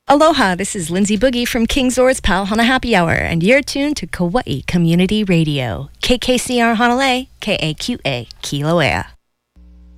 Aloha, this is Lindsay Boogie from King Zor's Pal Hana Happy Hour, and you're tuned to Kauai Community Radio. KKCR Hanalei, KAQA, Kilauea.